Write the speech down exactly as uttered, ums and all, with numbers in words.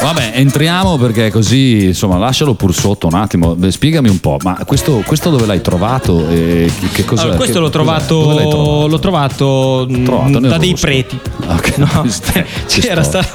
Vabbè, entriamo perché così, insomma, lascialo pur sotto un attimo. Beh, spiegami un po', ma questo, questo dove l'hai trovato? E che, che cosa, allora, questo che, l'ho, trovato, trovato? l'ho trovato, trovato da dei preti. Okay. No? C'era sta